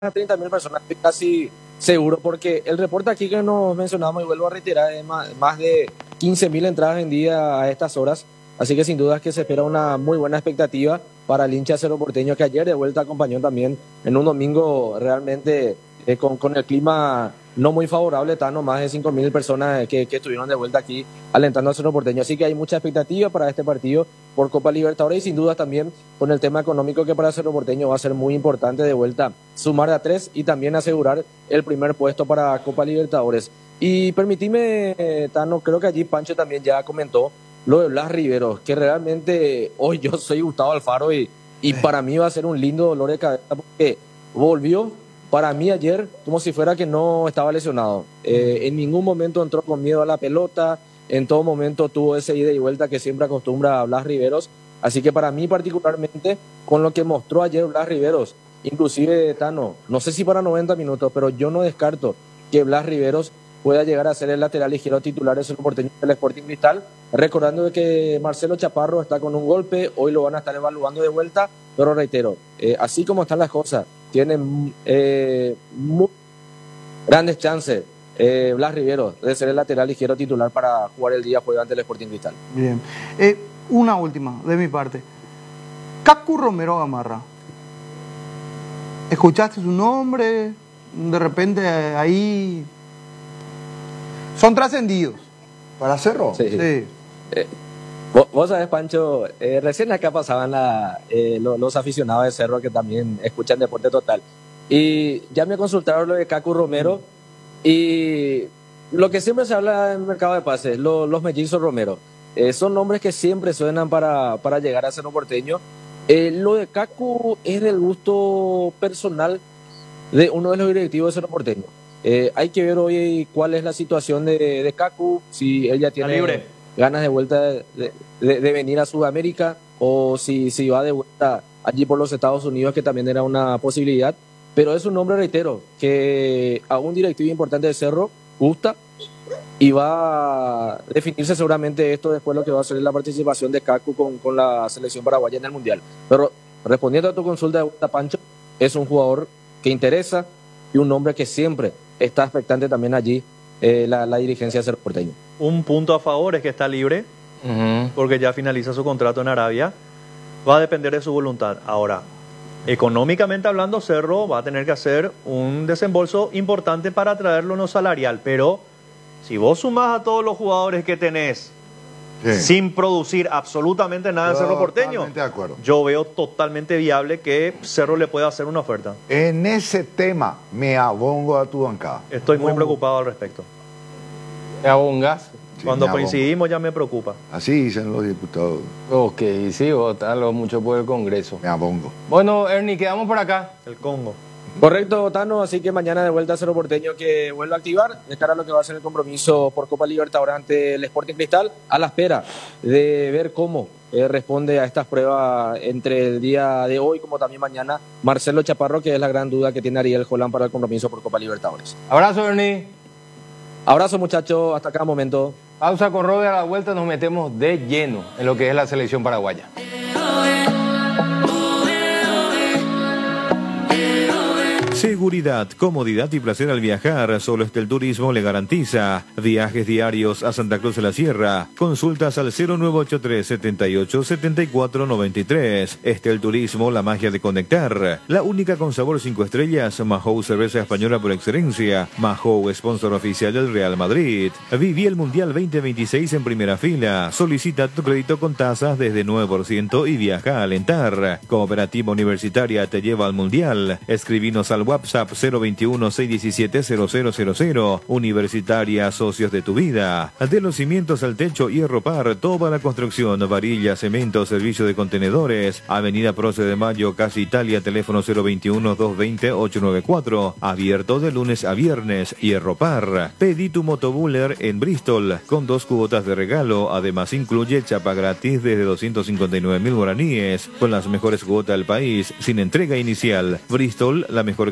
a 30.000 personas, estoy casi seguro, porque el reporte aquí que nos mencionamos, y vuelvo a reiterar, es más de 15.000 entradas vendidas a estas horas, así que sin duda es que se espera una muy buena expectativa para el hincha Cerro Porteño, que ayer de vuelta acompañó también en un domingo realmente con el clima no muy favorable, Tano, más de 5.000 personas que estuvieron de vuelta aquí alentando al Cerro Porteño, así que hay mucha expectativa para este partido por Copa Libertadores y sin duda también con el tema económico que para el Cerro Porteño va a ser muy importante de vuelta sumar a 3 y también asegurar el primer puesto para Copa Libertadores. Y permitime, Tano, creo que allí Pancho también ya comentó lo de Blas Riveros, que realmente hoy yo soy Gustavo Alfaro y para mí va a ser un lindo dolor de cabeza porque volvió para mí ayer como si fuera que no estaba lesionado. En ningún momento entró con miedo a la pelota, en todo momento tuvo ese ida y vuelta que siempre acostumbra a Blas Riveros. Así que para mí particularmente, con lo que mostró ayer Blas Riveros, inclusive Tano, no sé si para 90 minutos, pero yo no descarto que Blas Riveros pueda llegar a ser el lateral izquierdo titular del Cerro Porteño del Sporting Cristal, recordando de que Marcelo Chaparro está con un golpe, hoy lo van a estar evaluando de vuelta, pero reitero, así como están las cosas, tienen muy grandes chances Blas Riveros de ser el lateral izquierdo titular para jugar el día jueves ante el Sporting Cristal. Bien. Una última de mi parte. Cacu Romero Gamarra. ¿Escuchaste su nombre? De repente ahí son trascendidos. ¿Para Cerro? Sí. Vos sabés, Pancho, recién acá pasaban los aficionados de Cerro que también escuchan Deporte Total. Y ya me consultaron lo de Cacu Romero y lo que siempre se habla en el mercado de pases, los mellizos Romero. Son nombres que siempre suenan para llegar a Cerro Porteño. Lo de Cacu es del gusto personal de uno de los directivos de Cerro Porteño. Hay que ver hoy cuál es la situación de Cacu, si él ya tiene libre, ganas de vuelta de venir a Sudamérica o si va de vuelta allí por los Estados Unidos, que también era una posibilidad. Pero es un nombre, reitero, que a un directivo importante de Cerro gusta y va a definirse seguramente esto después lo que va a ser la participación de Cacu con la selección paraguaya en el Mundial. Pero respondiendo a tu consulta de vuelta, Pancho, es un jugador que interesa y un nombre que siempre está expectante también allí la dirigencia de Cerro Porteño. Un punto a favor es que está libre, porque ya finaliza su contrato en Arabia. Va a depender de su voluntad. Ahora, económicamente hablando, Cerro va a tener que hacer un desembolso importante para traerlo no salarial, pero si vos sumás a todos los jugadores que tenés sin producir absolutamente nada en Cerro Porteño, de acuerdo. Yo veo totalmente viable que Cerro le pueda hacer una oferta. En ese tema me abongo a tu bancada. Estoy muy preocupado al respecto. ¿Te abongas? Sí, Cuando me abongo. coincidimos ya me preocupa. Así dicen los diputados. Ok, sí, votarlo mucho por el Congreso. Me abongo. Bueno, Ernie, quedamos por acá. El Congo. Correcto, Tano, así que mañana de vuelta a Cerro Porteño que vuelva a activar de cara a lo que va a ser el compromiso por Copa Libertadores ante el Sporting Cristal, a la espera de ver cómo responde a estas pruebas entre el día de hoy como también mañana Marcelo Chaparro, que es la gran duda que tiene Ariel Holland para el compromiso por Copa Libertadores. Abrazo, Ernie. Abrazo, muchachos, hasta cada momento. Pausa con Robe, a la vuelta nos metemos de lleno en lo que es la selección paraguaya. Seguridad, comodidad y placer al viajar. Solo Estel Turismo le garantiza. Viajes diarios a Santa Cruz de la Sierra. Consultas al 0983 78 74 93. Estel Turismo, la magia de conectar. La única con sabor 5 estrellas. Mahou, cerveza española por excelencia. Mahou, sponsor oficial del Real Madrid. Viví el Mundial 2026 en primera fila. Solicita tu crédito con tasas desde 9% y viaja a alentar. Cooperativa Universitaria te lleva al Mundial. Escribinos al WhatsApp 021-617-0000. Universitaria, socios de tu vida. De los cimientos al techo, Hierro Par, toda la construcción, varilla, cemento, servicio de contenedores. Avenida Proce de Mayo, Casa Italia, teléfono 021-220-894. Abierto de lunes a viernes. Hierro Par. Pedí tu motobuller en Bristol con 2 cuotas de regalo. Además incluye chapa gratis desde 259.000 guaraníes con las mejores cuotas del país sin entrega inicial. Bristol, la mejor calidad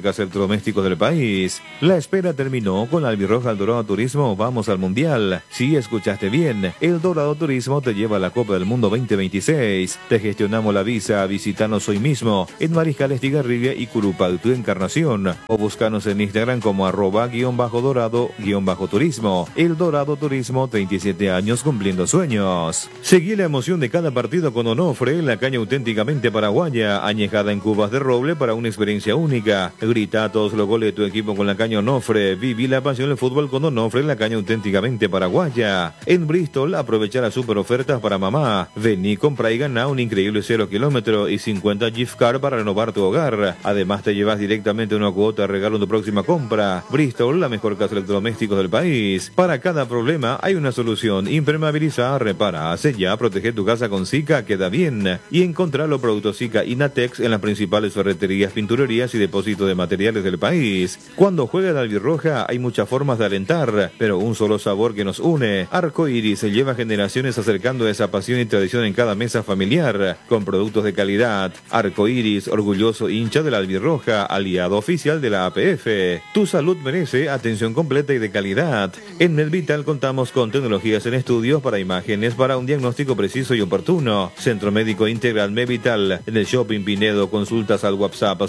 marcas electrodomésticos del país. La espera terminó con la albirroja El Dorado Turismo. Vamos al Mundial. Sí, escuchaste bien. El Dorado Turismo te lleva a la Copa del Mundo 2026. Te gestionamos la visa. Visítanos hoy mismo en Mariscal Estigarribia y Curupá, tu Encarnación. O búscanos en Instagram como @_dorado_turismo. El Dorado Turismo, 37 años cumpliendo sueños. Seguí la emoción de cada partido con Onofre, la caña auténticamente paraguaya, añejada en cubas de roble para una experiencia única. Grita a todos los goles de tu equipo con la caña Onofre. Viví la pasión del fútbol con Onofre, la caña auténticamente paraguaya. En Bristol, aprovecha las super ofertas para mamá. Vení, compra y gana un increíble 0 kilómetro y 50 gift card para renovar tu hogar. Además, te llevas directamente una cuota de regalo en tu próxima compra. Bristol, la mejor casa de electrodomésticos del país. Para cada problema hay una solución. Impermeabiliza, repara, sella, protege tu casa con Zika, queda bien. Y encontrar los productos Zika y Natex en las principales ferreterías, pinturerías y depósitos de materiales del país. Cuando juega la albirroja hay muchas formas de alentar, pero un solo sabor que nos une. Arco Iris se lleva generaciones acercando esa pasión y tradición en cada mesa familiar, con productos de calidad. Arco Iris, orgulloso hincha de la albirroja, aliado oficial de la APF. Tu salud merece atención completa y de calidad. En MedVital contamos con tecnologías en estudios para imágenes para un diagnóstico preciso y oportuno. Centro Médico Integral MedVital. En el Shopping Pinedo, consultas al WhatsApp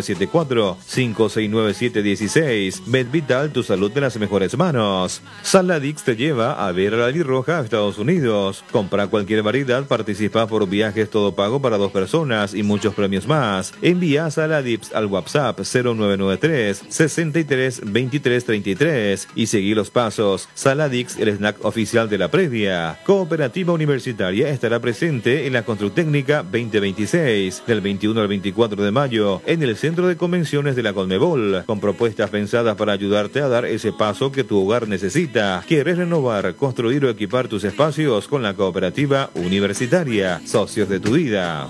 0974-569716. MedVital, tu salud en las mejores manos. Saladix te lleva a ver a la albirroja a Estados Unidos. Compra cualquier variedad, participa por viajes todo pago para 2 personas y muchos premios más. Envía Saladix al WhatsApp 0993-632333 y seguí los pasos. Saladix, el snack oficial de la previa. Cooperativa Universitaria estará presente en la Constructécnica 2026 del 21 al 24 de mayo en el Centro de Convenciones de la Conmebol, con propuestas pensadas para ayudarte a dar ese paso que tu hogar necesita. ¿Quieres renovar, construir o equipar tus espacios con la Cooperativa Universitaria? Socios de tu vida.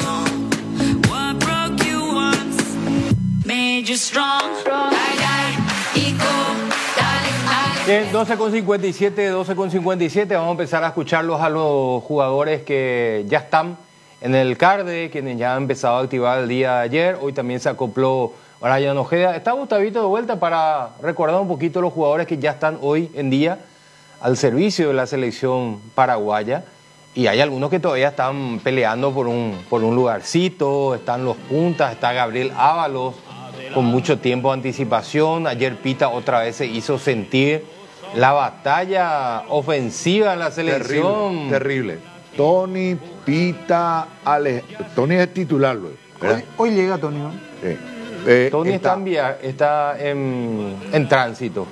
12:57, vamos a empezar a escucharlos a los jugadores que ya están en el CARDE, quienes ya han empezado a activar el día de ayer. Hoy también se acopló Brian Ojeda. Está Gustavito de vuelta para recordar un poquito los jugadores que ya están hoy en día al servicio de la selección paraguaya. Y hay algunos que todavía están peleando por un lugarcito. Están los puntas, está Gabriel Ábalos con mucho tiempo de anticipación. Ayer Pita otra vez se hizo sentir la batalla ofensiva en la selección. Terrible. Tony, Pita, Tony es titular, ¿verdad? Hoy llega Tony, ¿no? Sí. Tony está en tránsito.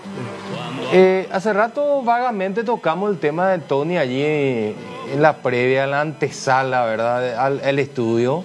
Hace rato vagamente tocamos el tema de Tony allí en la previa, en la antesala, ¿verdad? Al estudio.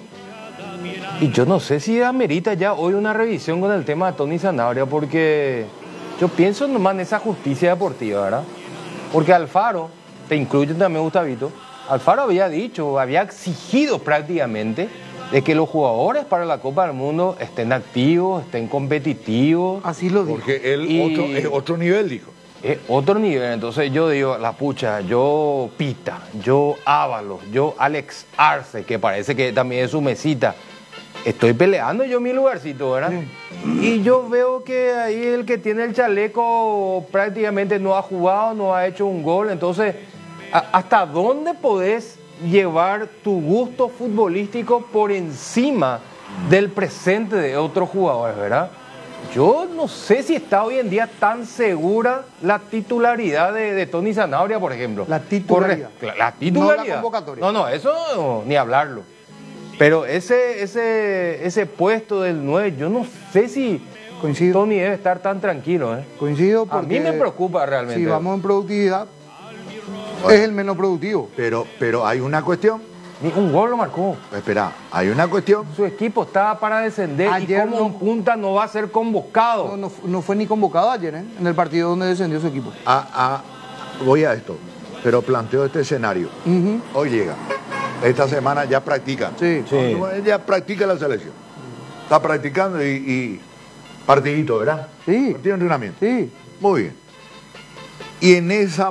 Y yo no sé si amerita ya hoy una revisión con el tema de Tony Sanabria, porque yo pienso nomás en esa justicia deportiva, ¿verdad? Porque Alfaro, te incluye también Gustavito, Alfaro había exigido prácticamente de que los jugadores para la Copa del Mundo estén activos, estén competitivos. Así lo dijo. Porque él es otro nivel, dijo. Es otro nivel. Entonces yo digo, la pucha, yo Pita, yo Ábalos, yo Alex Arce, que parece que también es su mesita. Estoy peleando yo mi lugarcito, ¿verdad? Sí. Y yo veo que ahí el que tiene el chaleco prácticamente no ha jugado, no ha hecho un gol. Entonces, ¿hasta dónde podés llevar tu gusto futbolístico por encima del presente de otros jugadores, verdad? Yo no sé si está hoy en día tan segura la titularidad de Tony Sanabria, por ejemplo. La titularidad. La titularidad. No la convocatoria. No, eso ni hablarlo. Pero ese puesto del 9, yo no sé si Coincido. Tony debe estar tan tranquilo. Coincido porque... A mí me preocupa realmente. Si vamos en productividad, es el menos productivo. Pero hay una cuestión. Ni un gol lo marcó. Espera, hay una cuestión. Su equipo estaba para descender. Ayer y como un punta no va a ser convocado. No fue ni convocado ayer, en el partido donde descendió su equipo. Voy a esto, pero planteo este escenario. Hoy llega. Esta semana ya practican. Sí. Ya practica la selección. Está practicando y partidito, ¿verdad? Sí. Partido de entrenamiento. Sí. Muy bien. Y en esa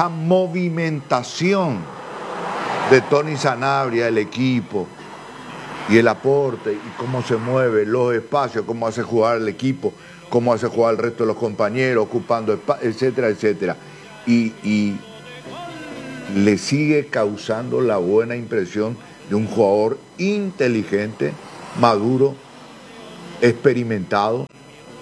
movimentación de Tony Sanabria, el equipo, y el aporte y cómo se mueve, los espacios, cómo hace jugar el equipo, cómo hace jugar el resto de los compañeros, ocupando espacios, etcétera, etcétera. Y le sigue causando la buena impresión de un jugador inteligente, maduro, experimentado.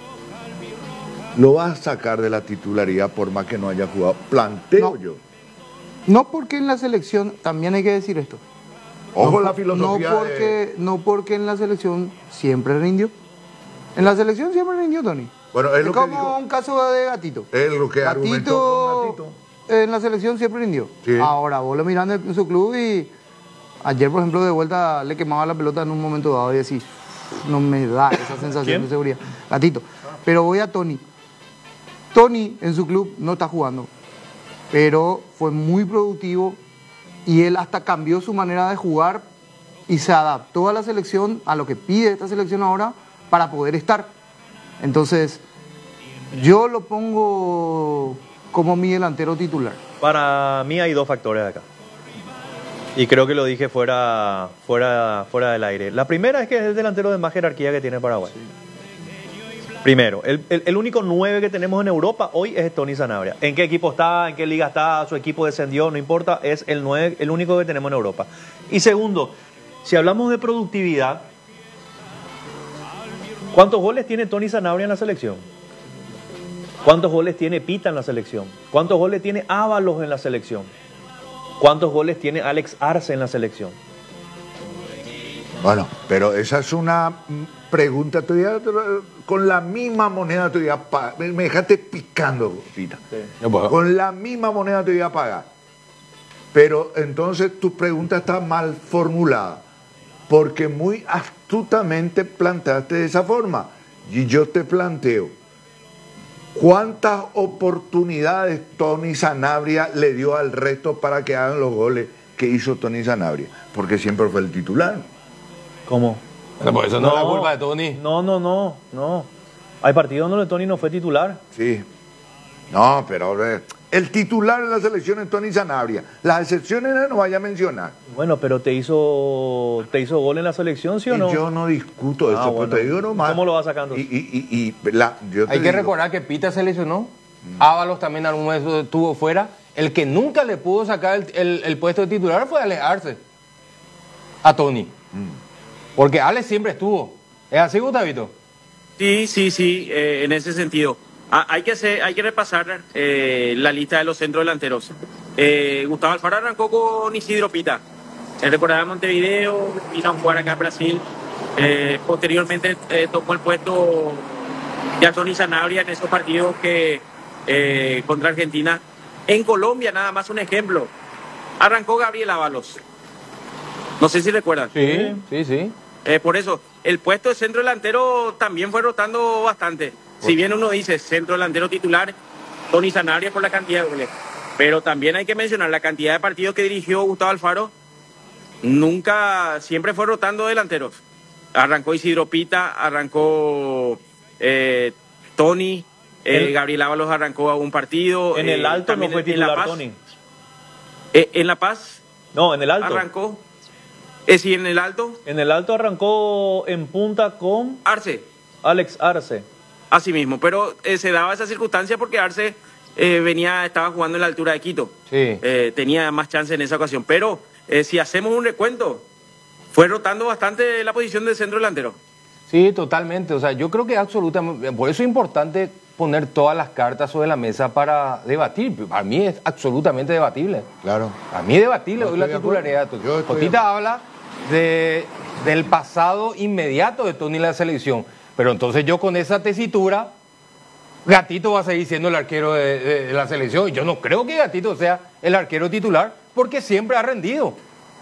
Lo va a sacar de la titularidad por más que no haya jugado. Planteo yo. No porque en la selección, también hay que decir esto. Ojo la filosofía no porque en la selección siempre rindió. En la selección siempre rindió, Tony. Bueno, es lo que como dijo. un caso de Gatito. Es lo que argumentó con Gatito. En la selección siempre rindió. Sí. Ahora, vos lo mirás en su club y ayer, por ejemplo, de vuelta le quemaba la pelota en un momento dado y decís, no me da esa sensación ¿Quién? de seguridad. Gatito. Pero voy a Tony. Tony en su club no está jugando, pero fue muy productivo y él hasta cambió su manera de jugar y se adaptó a la selección, a lo que pide esta selección ahora para poder estar. Entonces, yo lo pongo como mi delantero titular. Para mí hay dos factores acá. Y creo que lo dije fuera del aire. La primera es que es el delantero de más jerarquía que tiene Paraguay. Primero, el único 9 que tenemos en Europa hoy es Tony Sanabria. ¿En qué equipo está? ¿En qué liga está? ¿Su equipo descendió? No importa, es el 9, el único que tenemos en Europa. Y segundo, si hablamos de productividad, ¿cuántos goles tiene Tony Sanabria en la selección? ¿Cuántos goles tiene Pita en la selección? ¿Cuántos goles tiene Ábalos en la selección? ¿Cuántos goles tiene Alex Arce en la selección? Bueno, pero esa es una pregunta todavía con la misma moneda te voy a pagar. Me dejaste picando, Pita. Sí. Con la misma moneda te voy a pagar. Pero entonces tu pregunta está mal formulada, porque muy astutamente planteaste de esa forma. Y yo te planteo, ¿cuántas oportunidades Tony Sanabria le dio al resto para que hagan los goles que hizo Tony Sanabria? Porque siempre fue el titular. ¿Cómo? Pero por eso no es la culpa de Tony. No. Hay partidos donde Tony no fue titular. Sí. No, pero el titular en la selección es Tony Sanabria. Las excepciones no vaya a mencionar. Bueno, pero te hizo gol en la selección, ¿sí o no? Y yo no discuto eso, bueno. pero te digo nomás. ¿Cómo lo vas sacando? Yo te Hay que digo, recordar que Pita se lesionó. Ábalos también algún momento estuvo fuera. El que nunca le pudo sacar el puesto de titular fue Alex Arce a Tony. Porque Alex siempre estuvo. ¿Es así, Gustavito? Sí, en ese sentido. Hay que repasar la lista de los centros delanteros. Gustavo Alfaro arrancó con Isidro Pita. Él recordaba Montevideo, vino a jugar acá en Brasil. Posteriormente tomó el puesto de Tony Sanabria en esos partidos que contra Argentina. En Colombia, nada más un ejemplo, arrancó Gabriel Ábalos. No sé si recuerdan. Sí. Por eso, el puesto de centro delantero también fue rotando bastante. Si bien uno dice centro delantero titular, Tony Sanabria por la cantidad de goles. Pero también hay que mencionar la cantidad de partidos que dirigió Gustavo Alfaro. Siempre fue rotando delanteros. Arrancó Isidro Pita, arrancó Tony, Gabriel Ábalos arrancó a un partido. En el Alto no fue titular Tony. En La Paz. No, en el Alto. Arrancó. Sí, en el Alto. En el Alto arrancó en punta con Arce. Alex Arce. Así mismo, pero se daba esa circunstancia porque Arce estaba jugando en la altura de Quito. Sí. Tenía más chance en esa ocasión. Pero si hacemos un recuento, fue rotando bastante la posición del centro delantero. Sí, totalmente. O sea, yo creo que absolutamente, por eso es importante poner todas las cartas sobre la mesa para debatir. Para mí es absolutamente debatible. Claro. A mí es debatible No hoy la estoy de acuerdo. titularidad. Yo estoy Cotita habla del pasado inmediato de Tony en la selección. Pero entonces yo con esa tesitura, Gatito va a seguir siendo el arquero de la selección. Y yo no creo que Gatito sea el arquero titular porque siempre ha rendido.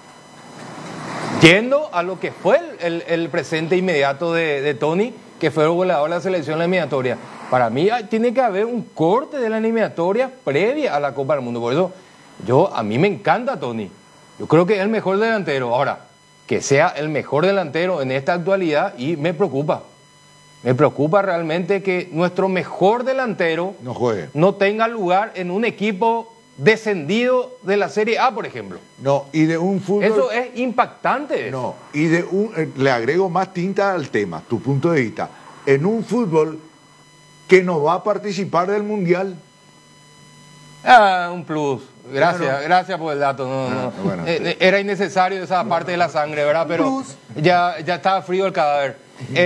Yendo a lo que fue el presente inmediato de Tony, que fue el goleador de la selección en la eliminatoria. Para mí tiene que haber un corte de la eliminatoria previa a la Copa del Mundo. Por eso a mí me encanta Tony. Yo creo que es el mejor delantero. Ahora, que sea el mejor delantero en esta actualidad y me preocupa. Me preocupa realmente que nuestro mejor delantero No juegue. no tenga lugar en un equipo descendido de la Serie A, por ejemplo. No, y de un fútbol... Eso es impactante. No, y de le agrego más tinta al tema, tu punto de vista. En un fútbol que no va a participar del Mundial. Ah, un plus. Gracias, Claro. gracias por el dato. Bueno. Era innecesario esa parte de la sangre, ¿verdad? Pero ya estaba frío el cadáver.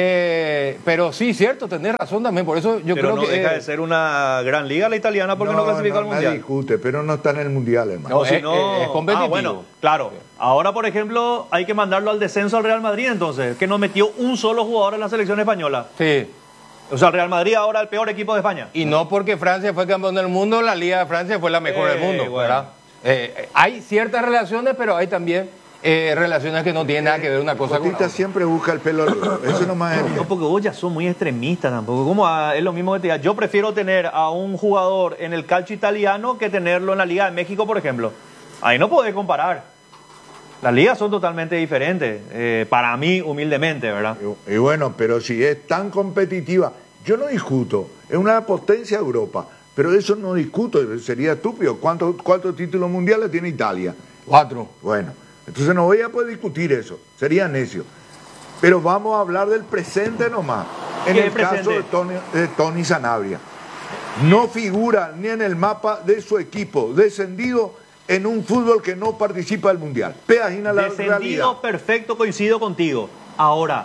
Pero sí, cierto, tenés razón también. Por eso yo Pero creo no que deja de ser una gran liga la italiana porque no clasificó al nadie Mundial. discute, pero no está en el Mundial, hermano. No, Si es competitivo. Ah, bueno, claro. Ahora, por ejemplo, hay que mandarlo al descenso al Real Madrid, entonces, que no metió un solo jugador en la selección española. Sí. O sea, el Real Madrid ahora el peor equipo de España. Y no porque Francia fue campeón del mundo, la Liga de Francia fue la mejor del mundo, bueno. ¿verdad? Hay ciertas relaciones, pero hay también relaciones que no tienen nada que ver una cosa con Cotita otra. siempre busca el pelo largo. Eso nomás es. No, porque vos ya sos muy extremista tampoco. ¿Cómo es lo mismo que te diga? Yo prefiero tener a un jugador en el calcio italiano que tenerlo en la Liga de México, por ejemplo. Ahí no podés comparar. Las ligas son totalmente diferentes, para mí, humildemente, ¿verdad? Y bueno, pero si es tan competitiva, yo no discuto, es una potencia Europa, pero de eso no discuto, sería estúpido. ¿Cuántos títulos mundiales tiene Italia? 4. Bueno, entonces no voy a poder discutir eso, sería necio. Pero vamos a hablar del presente nomás. En ¿Qué el caso presente? de Tony Sanabria, no figura ni en el mapa de su equipo, descendido en un fútbol que no participa del Mundial. Peagina la realidad. Descendido, perfecto, coincido contigo. Ahora,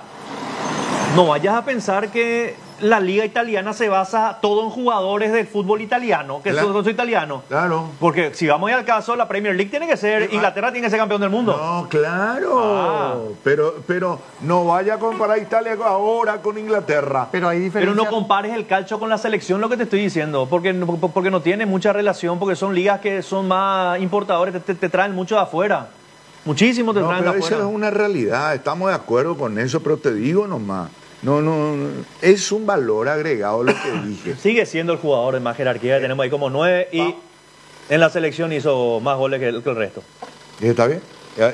no vayas a pensar que la liga italiana se basa todo en jugadores del fútbol italiano, que Claro. son italianos. Claro. Porque si vamos a ir al caso, la Premier League tiene que ser, Inglaterra tiene que ser campeón del mundo. No, claro. Ah. Pero no vaya a comparar Italia ahora con Inglaterra. Pero hay Pero diferencias. no compares el calcio con la selección, lo que te estoy diciendo, porque no tiene mucha relación, porque son ligas que son más importadores, te traen mucho de afuera. Muchísimo te No, traen de pero esa afuera. es una realidad, estamos de acuerdo con eso, pero te digo nomás. No, es un valor agregado lo que dije. Sigue siendo el jugador de más jerarquía, tenemos ahí como 9 y en la selección hizo más goles que el resto. ¿Está bien?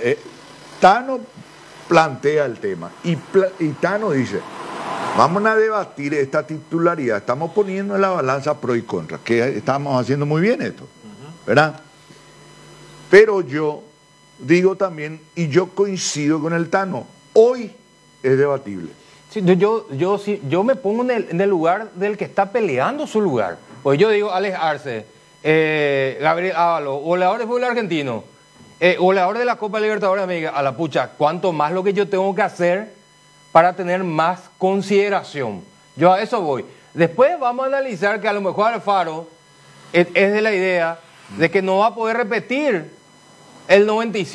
Tano plantea el tema y Tano dice, vamos a debatir esta titularidad, estamos poniendo en la balanza pro y contra, que estamos haciendo muy bien esto, ¿verdad? Pero yo digo también, y yo coincido con el Tano, hoy es debatible. Sí, yo me pongo en el lugar del que está peleando su lugar. Pues yo digo, Alex Arce, Gabriel Ábalos, goleador de fútbol argentino, goleador de la Copa Libertadores de América, a la pucha, ¿cuánto más lo que yo tengo que hacer para tener más consideración? Yo a eso voy. Después vamos a analizar que a lo mejor Alfaro es de la idea de que no va a poder repetir el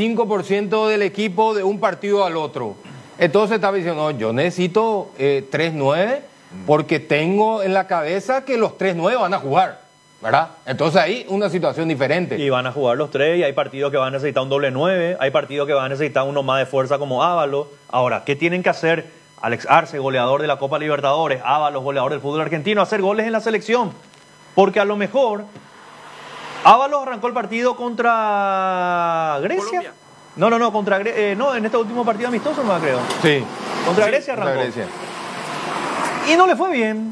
95% del equipo de un partido al otro. Entonces estaba diciendo, no, yo necesito 3-9 porque tengo en la cabeza que los 3-9 van a jugar, ¿verdad? Entonces ahí una situación diferente. Y van a jugar los tres, y hay partidos que van a necesitar un doble 9, hay partidos que van a necesitar uno más de fuerza como Ábalos. Ahora, ¿qué tienen que hacer Alex Arce, goleador de la Copa Libertadores, Ábalos, goleador del fútbol argentino? Hacer goles en la selección. Porque a lo mejor Ábalos arrancó el partido contra Grecia. Colombia. No, contra no, en este último partido amistoso no creo. Sí. Contra Sí, Grecia contra arrancó. Grecia. Y no le fue bien.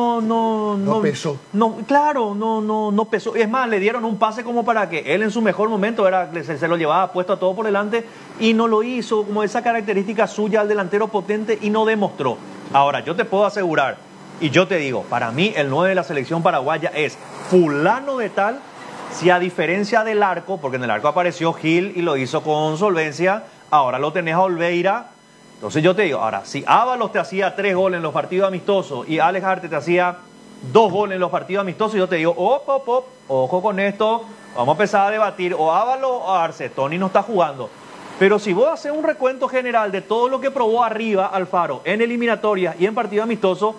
No pesó. No, claro, no pesó. Es más, le dieron un pase como para que él en su mejor momento se lo llevaba puesto a todo por delante y no lo hizo, como esa característica suya al delantero potente, y no demostró. Ahora, yo te puedo asegurar, y yo te digo, para mí el 9 de la selección paraguaya es fulano de tal, si a diferencia del arco, porque en el arco apareció Gil y lo hizo con solvencia, ahora lo tenés a Olveira. Entonces yo te digo, ahora, si Ábalos te hacía 3 goles en los partidos amistosos y Alex Arce te hacía 2 goles en los partidos amistosos, yo te digo, ojo con esto, vamos a empezar a debatir, o Ábalos o Arce, Tony no está jugando. Pero si vos haces un recuento general de todo lo que probó arriba Alfaro en eliminatorias y en partidos amistosos,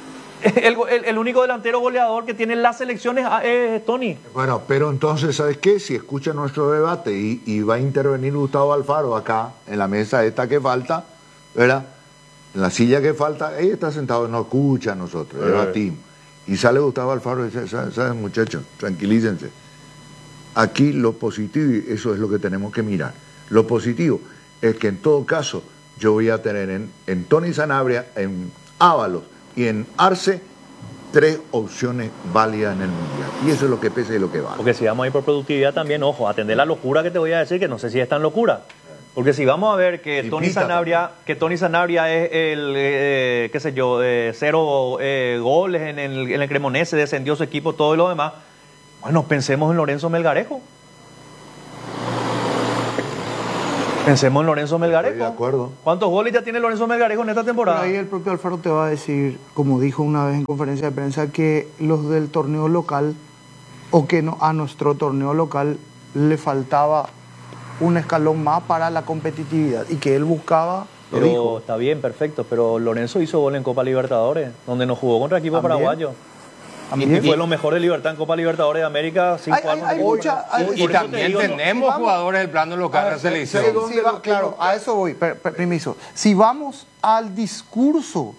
el único delantero goleador que tiene las selecciones es Tony. Bueno, pero entonces, ¿sabes qué? Si escucha nuestro debate y va a intervenir Gustavo Alfaro acá, en la mesa esta que falta, ¿verdad? En la silla que falta, ella está sentado, no escucha a nosotros, debatimos. Y sale Gustavo Alfaro y dice, ¿saben, muchachos? Tranquilícense. Aquí lo positivo, y eso es lo que tenemos que mirar, lo positivo es que en todo caso yo voy a tener en Tony Sanabria, en Ábalos y en Arce 3 opciones válidas en el Mundial. Y eso es lo que pesa y lo que vale. Porque si vamos a ir por productividad también, ojo, atender la locura que te voy a decir, que no sé si es tan locura. Porque si vamos a ver que Y Tony Pita Sanabria es el, qué sé yo, 0 goles en el Cremonese, descendió su equipo, todo y lo demás, bueno, pensemos en Lorenzo Melgarejo. Pensemos en Lorenzo Melgarejo. Estoy de acuerdo. ¿Cuántos goles ya tiene Lorenzo Melgarejo en esta Por temporada? ahí el propio Alfaro te va a decir, como dijo una vez en conferencia de prensa, que los del torneo local, o que no, a nuestro torneo local le faltaba un escalón más para la competitividad y que él buscaba, lo Pero dijo. está bien, perfecto, pero Lorenzo hizo gol en Copa Libertadores, donde nos jugó contra equipos También. paraguayos. También. Y fue lo mejor de Libertad en Copa Libertadores de América sin Hay- jugar hay- contra hay equipos mucha- paraguayos. hay- Y Por eso te también digo, tenemos vamos- jugadores del plano local de la selección. ¿sabes dónde lo Claro, a eso voy, permiso. Si vamos al discurso,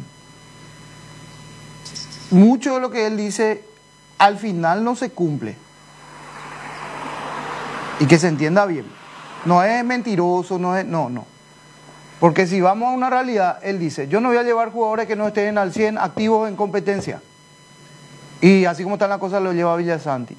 mucho de lo que él dice al final no se cumple. Y que se entienda bien. No es mentiroso, no. Porque si vamos a una realidad, él dice, yo no voy a llevar jugadores que no estén al 100 activos en competencia. Y así como están las cosas, lo lleva Villasanti.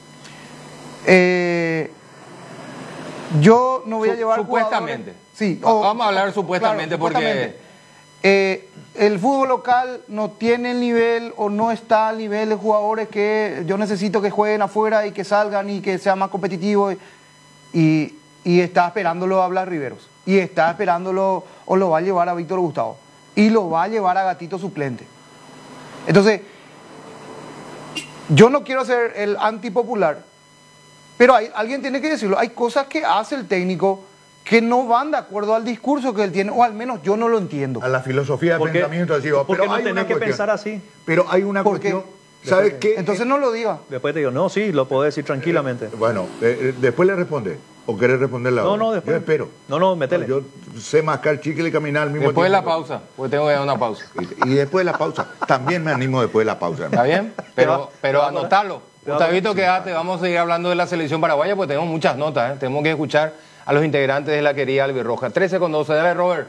Yo no voy a llevar Supuestamente. jugadores- Sí, Vamos a hablar supuestamente porque- el fútbol local no tiene el nivel o no está al nivel de jugadores que yo necesito que jueguen afuera y que salgan y que sea más competitivo. Y está esperándolo a Blas Riveros. Y está esperándolo o lo va a llevar a Víctor Gustavo. Y lo va a llevar a Gatito suplente. Entonces, yo no quiero ser el antipopular, pero alguien tiene que decirlo. Hay cosas que hace el técnico que no van de acuerdo al discurso que él tiene, o al menos yo no lo entiendo. A la filosofía de ¿Por qué? pensamiento así. ¿Por qué Pero no hay tenés una que cuestión. pensar así? Pero hay una ¿Por qué? cuestión. ¿Sabes qué? Entonces no lo diga. Después te digo, no, sí, lo puedo decir tranquilamente. Bueno, después le responde. ¿O querés responderle ahora? No, después. Yo espero. No, métele. Yo sé mascar chicle y caminar al mismo Después de la tiempo. pausa, porque tengo que dar una pausa. Y después de la pausa. También me animo después de la pausa. ¿Está bien? Pero anotalo. Te va a Gustavito, quédate. Vamos a seguir hablando de la selección paraguaya, porque tenemos muchas notas. Tenemos que escuchar a los integrantes de la querida albirroja. 13:12. Dale, Robert.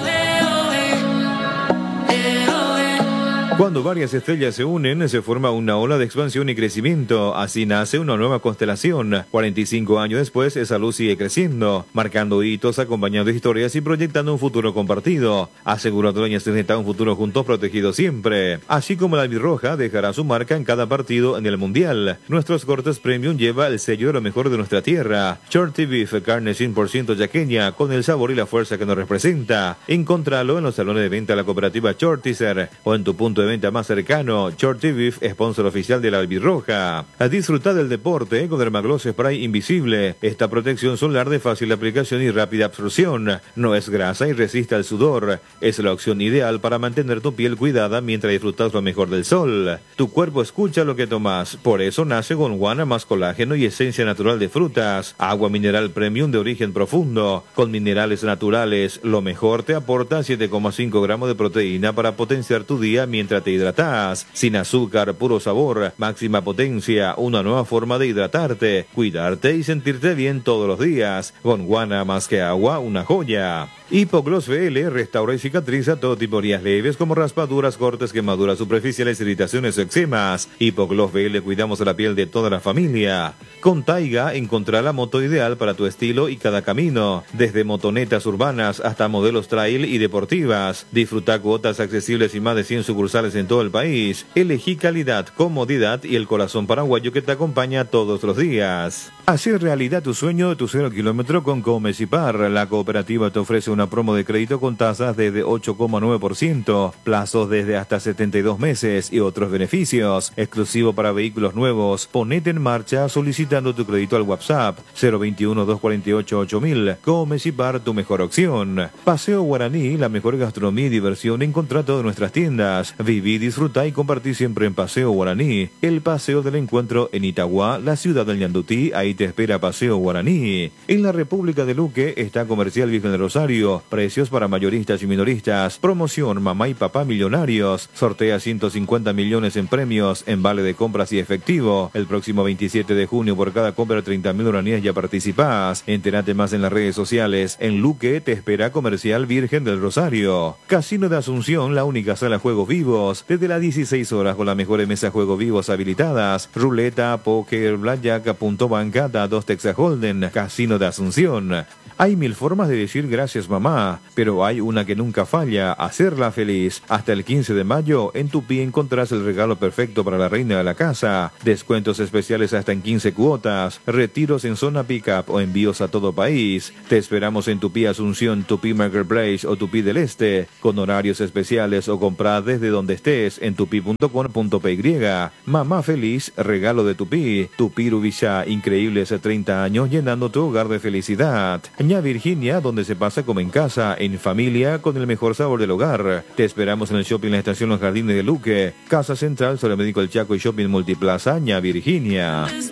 Cuando varias estrellas se unen, se forma una ola de expansión y crecimiento. Así nace una nueva constelación. 45 años después, esa luz sigue creciendo, marcando hitos, acompañando historias y proyectando un futuro compartido. Asegura Dueñas un futuro juntos, protegidos siempre. Así como la albirroja dejará su marca en cada partido en el Mundial. Nuestros cortes premium lleva el sello de lo mejor de nuestra tierra. Shorty Beef, carne 100% yaqueña, con el sabor y la fuerza que nos representa. Encontralo en los salones de venta de la cooperativa Shortizer o en tu punto de venta más cercano. Shorty Beef, sponsor oficial de la albirroja. A disfrutar del deporte con Dermagloss Spray Invisible. Esta protección solar de fácil aplicación y rápida absorción. No es grasa y resiste al sudor. Es la opción ideal para mantener tu piel cuidada mientras disfrutas lo mejor del sol. Tu cuerpo escucha lo que tomas. Por eso nace Gondwana más colágeno y esencia natural de frutas. Agua mineral premium de origen profundo. Con minerales naturales. Lo mejor te aporta 7,5 gramos de proteína para potenciar tu día mientras te hidratas. Sin azúcar, puro sabor, máxima potencia, una nueva forma de hidratarte, cuidarte y sentirte bien todos los días. Gondwana más que agua, una joya. Hipogloss VL restaura y cicatriza todo tipo de heridas leves como raspaduras, cortes, quemaduras superficiales, irritaciones o eczemas. Hipogloss VL cuidamos de la piel de toda la familia. Con Taiga encontrará la moto ideal para tu estilo y cada camino. Desde motonetas urbanas hasta modelos trail y deportivas. Disfruta cuotas accesibles y más de 100 sucursales en todo el país. Elegí calidad, comodidad y el corazón paraguayo que te acompaña todos los días. Hacer realidad tu sueño de tu 0 kilómetro con Comecipar. La cooperativa te ofrece una promo de crédito con tasas desde 8,9%, plazos desde hasta 72 meses y otros beneficios. Exclusivo para vehículos nuevos. Ponete en marcha solicitando tu crédito al WhatsApp 021-248-8000. Comecipar, tu mejor opción. Paseo Guaraní, la mejor gastronomía y diversión en contrato de nuestras tiendas. Viví, disfruta y compartí siempre en Paseo Guaraní. El paseo del encuentro en Itagua, la ciudad del Ñandutí. Ahí te espera Paseo Guaraní. En la República de Luque está Comercial Virgen del Rosario. Precios para mayoristas y minoristas. Promoción Mamá y Papá Millonarios. Sortea 150 millones en premios en vale de compras y efectivo. El próximo 27 de junio por cada compra de 30.000 guaraníes ya participás. Entérate más en las redes sociales. En Luque te espera Comercial Virgen del Rosario. Casino de Asunción, la única sala de juegos vivo domingos, desde las 16 horas con las mejores mesas juego vivos habilitadas, ruleta, póker, blackjack, punto banca, dados Texas Hold'em, Casino de Asunción. Hay 1000 formas de decir gracias mamá, pero hay una que nunca falla, hacerla feliz. Hasta el 15 de mayo, en Tupí encontrás el regalo perfecto para la reina de la casa. Descuentos especiales hasta en 15 cuotas, retiros en zona pick-up o envíos a todo país. Te esperamos en Tupí Asunción, Tupí Marketplace o Tupí del Este, con horarios especiales o comprar desde donde estés en tupi.com.py. Mamá feliz, regalo de Tupí. Tupí Rubishá, increíbles 30 años llenando tu hogar de felicidad. Ña Virginia, donde se pasa como en casa, en familia, con el mejor sabor del hogar. Te esperamos en el shopping La Estación Los Jardines de Luque, Casa Central sobre Médico El Chaco y Shopping Multiplaza Ña Virginia.